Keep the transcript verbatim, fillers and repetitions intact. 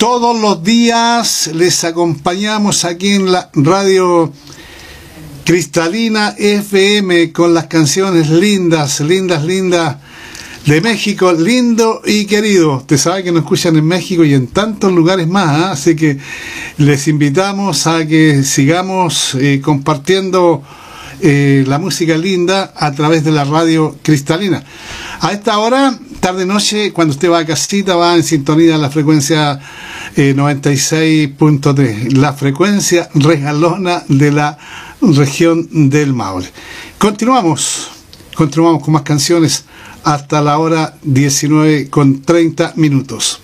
Todos los días les acompañamos aquí en la radio Cristalina F M con las canciones lindas, lindas, lindas de México, lindo y querido. Usted sabe que nos escuchan en México y en tantos lugares más, ¿eh? Así que les invitamos a que sigamos eh, compartiendo eh, la música linda a través de la radio Cristalina. A esta hora, tarde noche, cuando usted va a casita, va en sintonía a la frecuencia eh, noventa y seis punto tres, la frecuencia regalona de la región del Maule. Continuamos, continuamos con más canciones hasta la hora diecinueve con treinta minutos.